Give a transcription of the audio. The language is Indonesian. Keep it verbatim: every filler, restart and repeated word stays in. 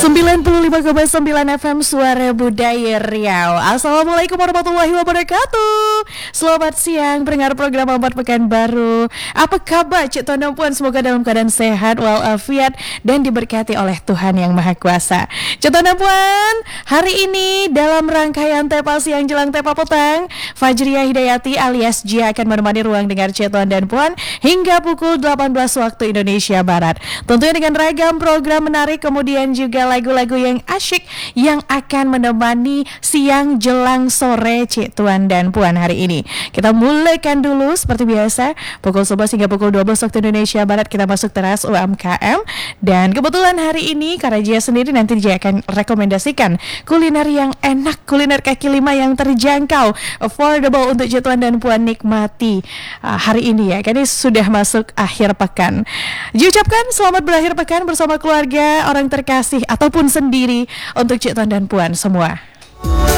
sembilan puluh lima koma sembilan F M Suara Budaya Riau. Assalamualaikum warahmatullahi wabarakatuh. Selamat siang pendengar program Empat Pekan Baru. Apa kabar Cik Tuan dan Puan? Semoga dalam keadaan sehat walafiat dan diberkati oleh Tuhan Yang Maha Kuasa. Cik Tuan dan Puan, hari ini dalam rangkaian Tepa Siang Jelang Tepa Petang, Fajriah Hidayati alias Jia akan menemani ruang dengar Cik Tuan dan Puan hingga pukul delapan belas waktu Indonesia Barat. Tentunya dengan ragam program menarik, kemudian juga lagu-lagu yang asyik yang akan menemani siang jelang sore Cik Tuan dan Puan hari ini. Kita mulaikan dulu seperti biasa pukul sebelas hingga pukul dua belas waktu Indonesia Barat kita masuk teras U M K M. Dan kebetulan hari ini karena Jia sendiri nanti Jia akan rekomendasikan kuliner yang enak, kuliner kaki lima yang terjangkau, affordable untuk Cik Tuan dan Puan nikmati uh, hari ini ya. Karena sudah masuk akhir pekan. Diucapkan selamat berakhir pekan bersama keluarga, orang terkasih ataupun sendiri untuk Cik Tuan dan Puan semua.